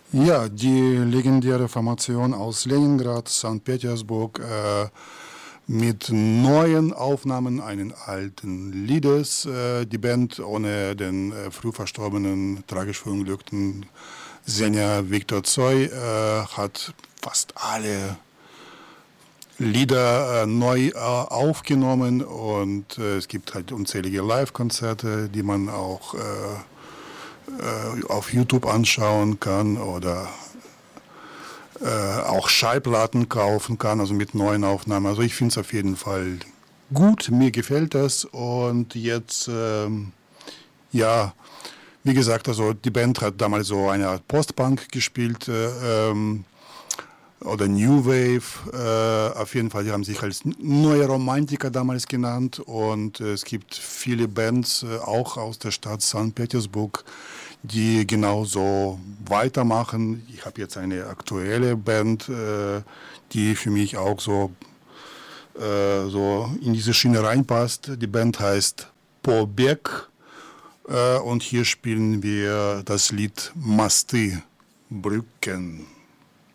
Ja, die legendäre Formation aus Leningrad, St. Petersburg, mit neuen Aufnahmen eines alten Liedes. Die Band ohne den früh verstorbenen, tragisch verunglückten Sänger Viktor Tsoi hat fast alle Lieder neu aufgenommen und es gibt halt unzählige Live-Konzerte, die man auch auf YouTube anschauen kann oder auch Schallplatten kaufen kann, also mit neuen Aufnahmen. Also ich finde es auf jeden Fall gut, mir gefällt das und jetzt, ja, wie gesagt, also die Band hat damals so eine Art Post-Punk gespielt, oder New Wave, auf jeden Fall, die haben sich als Neue Romantiker damals genannt und es gibt viele Bands, auch aus der Stadt St. Petersburg, die genauso weitermachen. Ich habe jetzt eine aktuelle Band, die für mich auch so in diese Schiene reinpasst. Die Band heißt Pobeg und hier spielen wir das Lied Masti, Brücken.